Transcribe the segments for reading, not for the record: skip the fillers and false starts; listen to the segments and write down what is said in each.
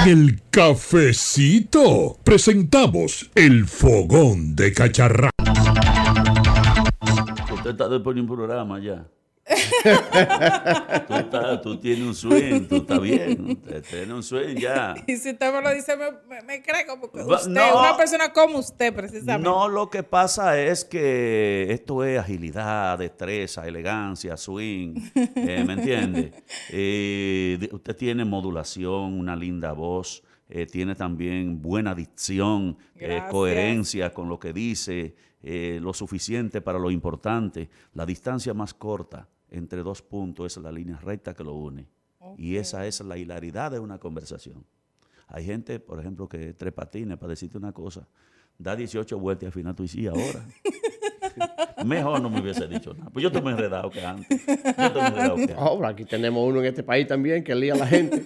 el cafecito, presentamos el fogón de Cacharrán. Usted está después de un programa ya. Tú tienes un swing, tú estás bien. Usted tiene un swing ya. Y si usted me lo dice, me creo, porque usted, No, una persona como usted, precisamente. No, lo que pasa es que esto es agilidad, destreza, elegancia, swing. ¿Me entiende? Usted tiene modulación, una linda voz. Tiene también buena dicción, coherencia con lo que dice, lo suficiente para lo importante. La distancia más corta entre dos puntos es la línea recta que lo une. Okay. Y esa es la hilaridad de una conversación. Hay gente, por ejemplo, que tres patines, para decirte una cosa, da 18 vueltas y al final tú dices, ¿y ahora? Mejor no me hubiese dicho nada. Pues yo estoy más enredado que antes. Ahora, aquí tenemos uno en este país también que lía a la gente.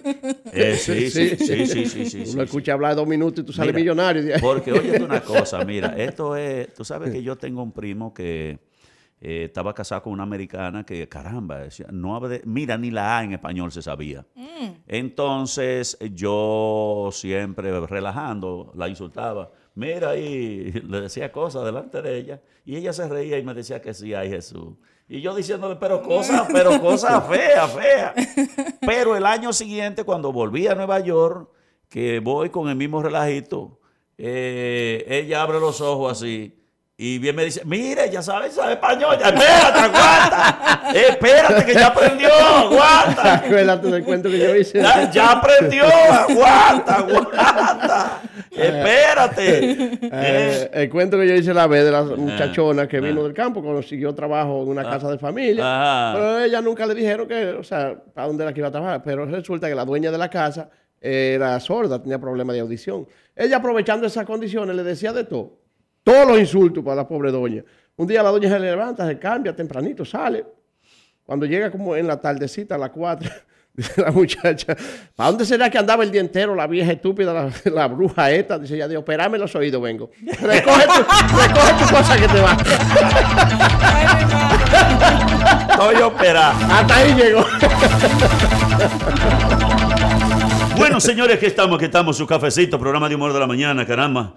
Sí. Uno escucha hablar 2 minutos y tú sales millonario. Porque, oye, una cosa, mira, esto es, tú sabes que yo tengo un primo que estaba casado con una americana que, caramba, decía, mira, ni la A en español se sabía. Entonces, yo siempre relajando, la insultaba. Mira, y le decía cosas delante de ella, y ella se reía y me decía que sí, ay Jesús. Y yo diciéndole, pero cosas feas. Pero el año siguiente, cuando volví a Nueva York, que voy con el mismo relajito, ella abre los ojos así, y bien me dice, mire, ya sabe español, espérate, aguanta, espérate que ya aprendió, aguanta. Acuérdate del cuento que yo hice. Ya aprendió, aguanta, espérate. El cuento que yo hice la vez de la muchachona que vino del campo, consiguió trabajo en una casa de familia, pero ella nunca le dijeron que, o sea, para dónde era que iba a trabajar, pero resulta que la dueña de la casa era sorda, tenía problemas de audición. Ella, aprovechando esas condiciones, le decía de todo. Todos los insultos para la pobre doña. Un día la doña se levanta, se cambia tempranito, sale. Cuando llega como en la tardecita, a las 4, dice la muchacha, ¿para dónde será que andaba el día entero la vieja estúpida, la bruja esta? Dice ella, de operarme los oídos vengo. Recoge tu cosa que te va. Estoy operado. Hasta ahí llegó. Bueno, señores, que estamos, su cafecito, programa de humor de la mañana, caramba.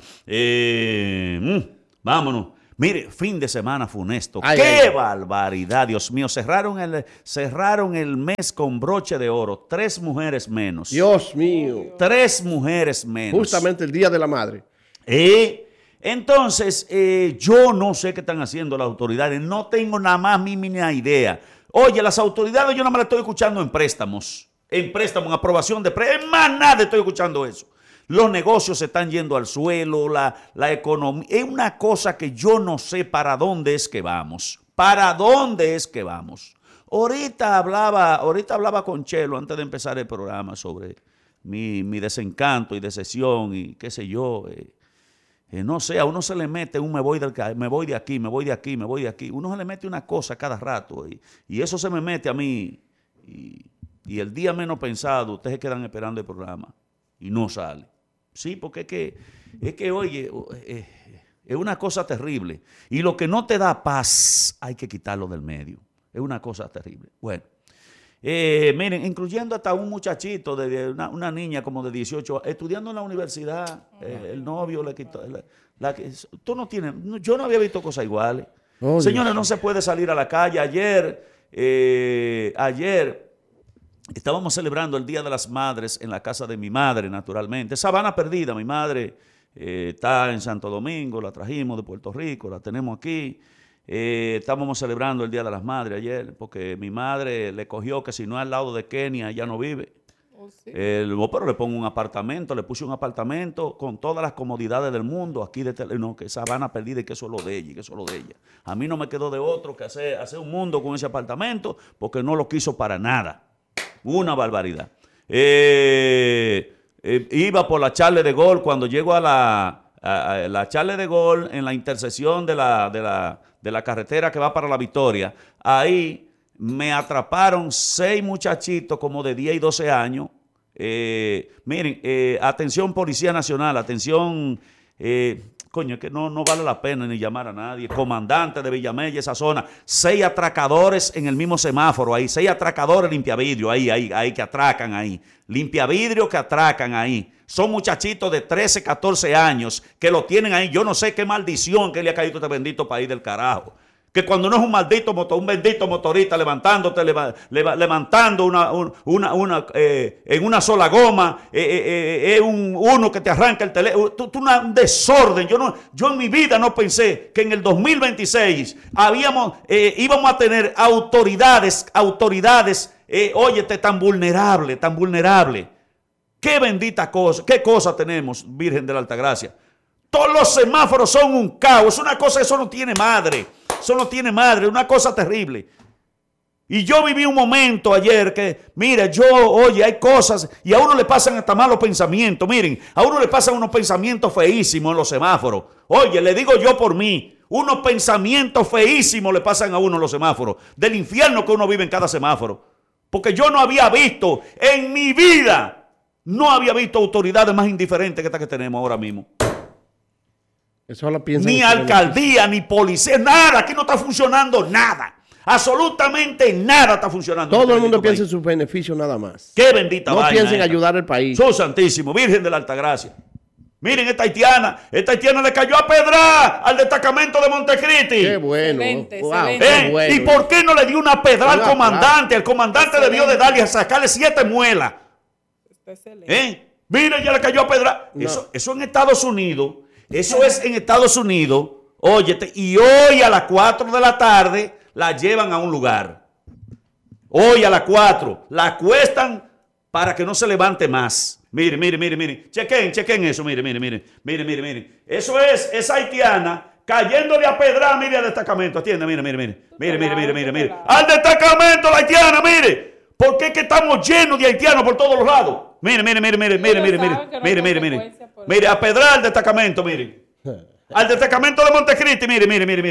Vámonos. Mire, fin de semana funesto. ¡Qué barbaridad! Dios mío, cerraron el mes con broche de oro. 3 mujeres menos. Dios mío. 3 mujeres menos. Justamente el Día de la Madre. Entonces, yo no sé qué están haciendo las autoridades. No tengo nada más mínima idea. Oye, las autoridades yo no me las estoy escuchando en préstamos. En aprobación de préstamos. En más nada estoy escuchando eso. Los negocios se están yendo al suelo, la economía. Es una cosa que yo no sé para dónde es que vamos. ¿Para dónde es que vamos? Ahorita hablaba con Chelo antes de empezar el programa sobre mi desencanto y decepción y qué sé yo. No sé, a uno se le mete me voy de aquí. Uno se le mete una cosa cada rato y eso se me mete a mí. Y el día menos pensado, ustedes se quedan esperando el programa y no sale. Sí, porque es que oye, es una cosa terrible. Y lo que no te da paz, hay que quitarlo del medio. Es una cosa terrible. Bueno, miren, incluyendo hasta un muchachito, una niña como de 18 años, estudiando en la universidad, el novio le quitó. Tú no tienes, yo no había visto cosas iguales. Oh, señores, no se puede salir a la calle. Ayer estábamos celebrando el Día de las Madres en la casa de mi madre, naturalmente. Sabana Perdida, mi madre está en Santo Domingo, la trajimos de Puerto Rico, la tenemos aquí. Estábamos celebrando el Día de las Madres ayer, porque mi madre le cogió que si no es al lado de Kenia, ya no vive. Oh, sí. Pero le pongo un apartamento, le puse un apartamento con todas las comodidades del mundo, aquí que Sabana Perdida y que eso es lo de ella, A mí no me quedó de otro que hacer un mundo con ese apartamento, porque no lo quiso para nada. Una barbaridad. Iba por la Charles de Gaulle cuando llego a la Charles de Gaulle en la intersección de la carretera que va para La Victoria. Ahí me atraparon 6 muchachitos como de 10 y 12 años. Miren, atención Policía Nacional, atención Coño, es que no vale la pena ni llamar a nadie. Comandante de Villamella, esa zona. 6 atracadores en el mismo semáforo ahí. 6 atracadores limpiavidrio ahí que atracan ahí. Limpiavidrio que atracan ahí. Son muchachitos de 13, 14 años que lo tienen ahí. Yo no sé qué maldición que le ha caído a este bendito país del carajo. Que cuando no es un bendito motorista levantándote, levantando en una sola goma, es uno que te arranca el teléfono. Un desorden. Yo en mi vida no pensé que en el 2026 íbamos a tener autoridades, óyete, tan vulnerable. Qué bendita cosa, qué cosa tenemos, Virgen de la Altagracia. Todos los semáforos son un caos, una cosa, eso no tiene madre. Eso no tiene madre, una cosa terrible. Y yo viví un momento ayer que, mira, hay cosas, y a uno le pasan hasta malos pensamientos. Miren, a uno le pasan unos pensamientos feísimos en los semáforos. Oye, le digo yo por mí, unos pensamientos feísimos le pasan a uno en los semáforos. Del infierno que uno vive en cada semáforo. Porque yo no había visto, en mi vida, no había visto autoridades más indiferentes que estas que tenemos ahora mismo. Eso lo piensa ni alcaldía, ni policía, nada. Aquí no está funcionando nada. Absolutamente nada está funcionando. Todo el mundo piensa en sus beneficios nada más. Qué bendita vaina. No piensa en ayudar al país. Soy santísimo, Virgen de la Altagracia. Miren esta haitiana le cayó a pedra al destacamento de Montecristi. Qué bueno. Excelente, wow, excelente. qué bueno. ¿Y por qué no le dio una pedra al comandante? El comandante debió de darle a sacarle 7 muelas. Miren, ya le cayó a pedra. No. Eso en Estados Unidos. Eso es en Estados Unidos, óyete, y hoy a las 4 de la tarde la llevan a un lugar. Hoy a las 4, la acuestan para que no se levante más. Miren. Chequen eso, miren. Eso es esa haitiana cayéndole a pedra, mire al destacamento. Atiende, mire. Al destacamento la haitiana, mire. ¿Por qué es que estamos llenos de haitianos por todos los lados? Mire. Mire, a pedrar al destacamento, mire. Al destacamento de Montecristi, mire.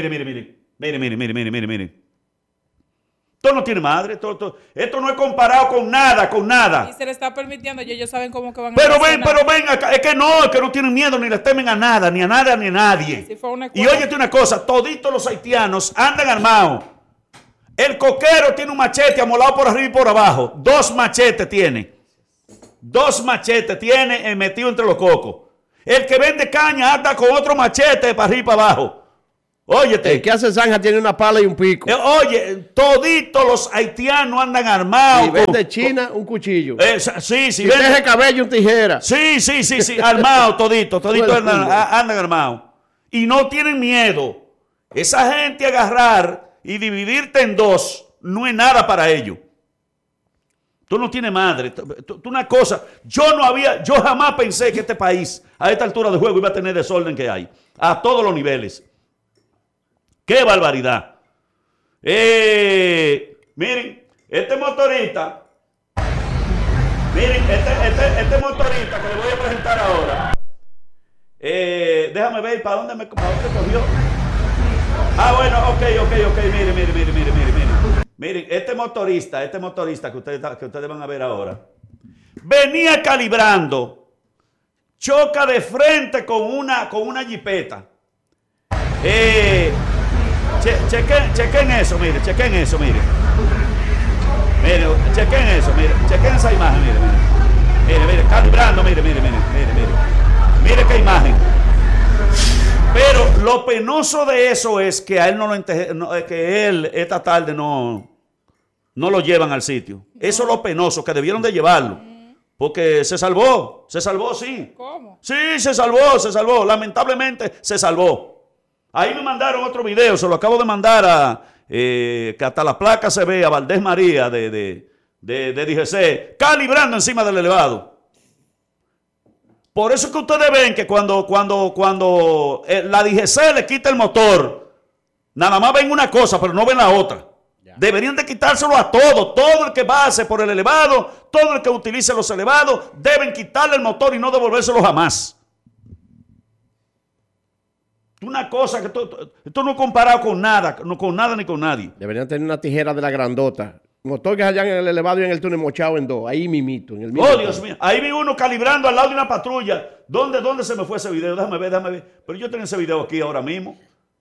Esto no tiene madre, esto no es comparado con nada. Y se le está permitiendo, y ellos saben cómo que van a pero ven acá, es que no tienen miedo, ni les temen a nada, ni a nadie. Si y óyete una cosa, toditos los haitianos andan armados. El coquero tiene un machete amolado por arriba y por abajo. 2 machetes tiene. 2 machetes tiene metido entre los cocos. El que vende caña anda con otro machete para arriba y para abajo. Óyete. El que hace zanja tiene una pala y un pico. Oye, toditos los haitianos andan armados. Y vende China un cuchillo. Sí. Si deje cabello, un tijera. Sí. Armados toditos andan armados. Y no tienen miedo. Esa gente agarrar y dividirte en 2 no es nada para ellos. Tú no tienes madre. Tú una cosa, yo jamás pensé que este país a esta altura de juego iba a tener desorden que hay. A todos los niveles. ¡Qué barbaridad! Miren, este motorista que le voy a presentar ahora. Déjame ver para dónde cogió. Bueno, ok. Miren, este motorista que ustedes van a ver ahora, venía calibrando, choca de frente con una jipeta. Chequen eso, miren. Chequen eso, miren. Chequen esa imagen, miren, calibrando, miren. Mire qué imagen. Pero lo penoso de eso es que a él que él esta tarde no lo llevan al sitio. Eso es lo penoso, que debieron de llevarlo. Porque se salvó, sí. ¿Cómo? Sí, se salvó. Lamentablemente se salvó. Ahí me mandaron otro video, se lo acabo de mandar que hasta la placa se ve a Valdés María de DGC, calibrando encima del elevado. Por eso es que ustedes ven que cuando la DGC le quita el motor, nada más ven una cosa, pero no ven la otra. Deberían de quitárselo a todo. Todo el que pase por el elevado, todo el que utilice los elevados, deben quitarle el motor y no devolvérselo jamás. Una cosa que esto no es comparado con nada ni con nadie. Deberían tener una tijera de la grandota. Motor que allá en el elevado y en el túnel mochado en 2. Ahí mimito. En el mismo Dios mío. Ahí vi uno calibrando al lado de una patrulla. ¿Dónde se me fue ese video? Déjame ver. Pero yo tengo ese video aquí ahora mismo.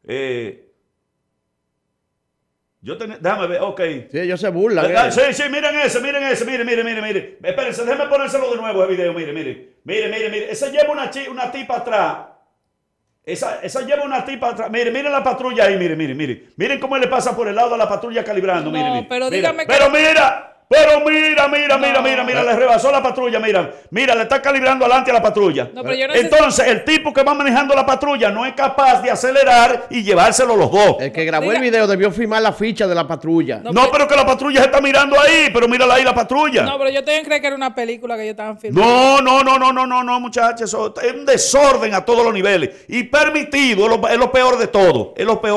Déjame ver, ok. Sí, ellos se burlan. Sí, miren ese, mire. Espérense, déjenme ponérselo de nuevo el video, mire. Ese lleva una tipa atrás. Esa lleva una tipa atrás. Miren la patrulla ahí, miren cómo le pasa por el lado de la patrulla calibrando, miren. Pero dígame mira, le rebasó la patrulla, mira, le está calibrando adelante a la patrulla. No, pero yo no Entonces, el tipo que va manejando la patrulla no es capaz de acelerar y llevárselo los dos. El que grabó el video debió firmar la ficha de la patrulla. No, pero que la patrulla se está mirando ahí, pero mírala ahí la patrulla. No, pero yo también creí que era una película que ellos estaban filmando. No, muchachos, eso es un desorden a todos los niveles. Y permitido, es lo peor de todo.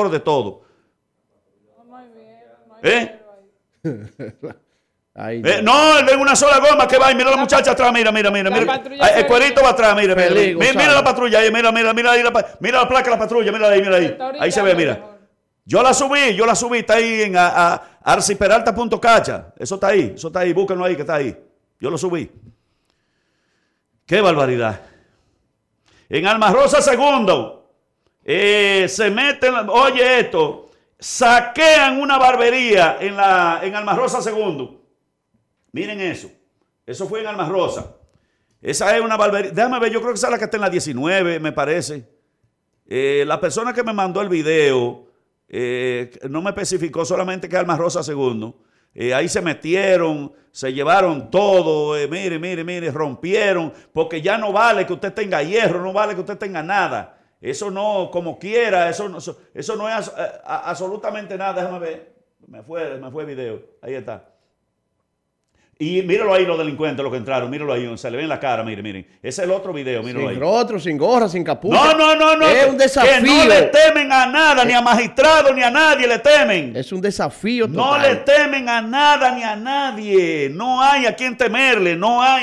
No, de una sola goma que va y mira la muchacha atrás, mira. El cuerito va atrás, mira la patrulla ahí, mira la placa de la patrulla, mira ahí. Ahí se ve, mira. Yo la subí, está ahí en arciperalta.cacha. Eso está ahí, búsquenlo ahí que está ahí. Yo lo subí. Qué barbaridad. En Alma Rosa Segundo, se meten, oye esto, saquean una barbería en Alma Rosa Segundo. Miren eso. Eso fue en Alma Rosa. Esa es una barbería. Déjame ver, yo creo que esa es la que está en la 19, me parece. La persona que me mandó el video no me especificó solamente que es Alma Rosa Segundo. Ahí se metieron, se llevaron todo. Mire, rompieron. Porque ya no vale que usted tenga hierro, no vale que usted tenga nada. Eso no, como quiera, eso no es absolutamente nada. Déjame ver. Me fue el video. Ahí está. Y míralo ahí los delincuentes, los que entraron, míralo ahí, se le ve en la cara, miren. Ese es el otro video, míralo ahí. Sin rostro, sin gorra, sin capucha. No. Es un desafío. Que no le temen a nada, ni a magistrado, ni a nadie le temen. Es un desafío total. No le temen a nada, ni a nadie. No hay a quien temerle,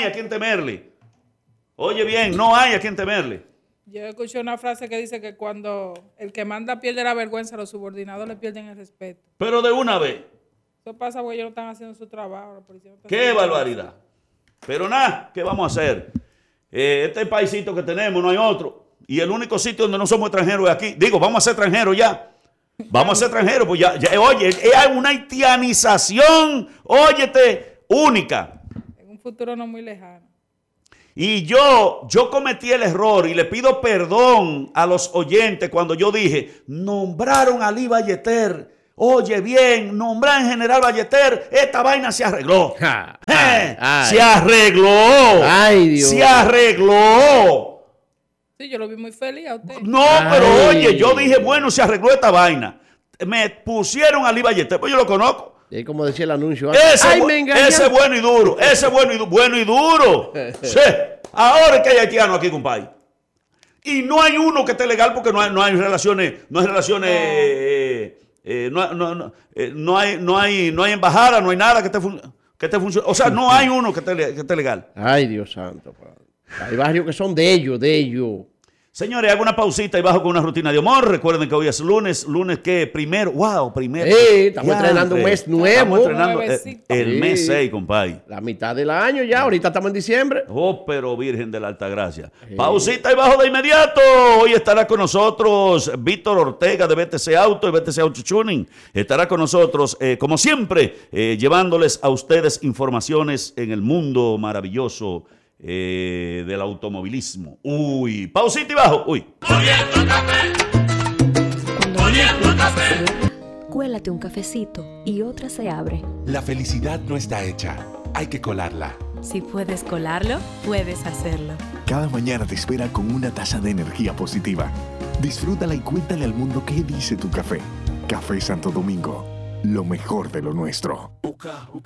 Oye bien, no hay a quien temerle. Yo escuché una frase que dice que cuando el que manda pierde la vergüenza, los subordinados le pierden el respeto. Pero de una vez. Eso pasa porque ellos no están haciendo su trabajo. La policía no está ¡Qué barbaridad! Pero nada, ¿qué vamos a hacer? Este paisito que tenemos, no hay otro. Y el único sitio donde no somos extranjeros es aquí. Digo, vamos a ser extranjeros ya. Vamos a ser extranjeros, pues ya oye, hay una haitianización, óyete, única. En un futuro no muy lejano. Y yo cometí el error y le pido perdón a los oyentes cuando yo dije, nombraron a Lee Ballester. Oye bien, nombrar en General Ballester, esta vaina se arregló. Se arregló. Ay, Dios. Se arregló. Sí, yo lo vi muy feliz a usted. No, pero oye, yo dije, bueno, se arregló esta vaina. Me pusieron a Lee Ballester, pues yo lo conozco. Y como decía el anuncio. Ese bueno y duro. Ese bueno y duro. Sí. Ahora es que hay haitianos aquí, compadre. Y no hay uno que esté legal porque no hay relaciones. No hay embajada, no hay nada que esté funcionando. O sea, no hay uno que esté legal. Ay, Dios santo. Hay barrios que son de ellos. Señores, hago una pausita y bajo con una rutina de humor. Recuerden que hoy es lunes que primero. Estamos estrenando un mes nuevo. Estamos estrenando el mes 6, compadre. La mitad del año ya, ahorita estamos en diciembre. Oh, pero Virgen de la Altagracia. Pausita y bajo de inmediato. Hoy estará con nosotros Víctor Ortega de BTC Auto y BTC Auto Tuning. Estará con nosotros, como siempre, llevándoles a ustedes informaciones en el mundo maravilloso del automovilismo. Uy, pausita y bajo. Uy. Cuélate un cafecito y otra se abre. La felicidad no está hecha, hay que colarla. Si puedes colarlo, puedes hacerlo. Cada mañana te espera con una taza de energía positiva. Disfrútala y cuéntale al mundo qué dice tu café. Café Santo Domingo, lo mejor de lo nuestro.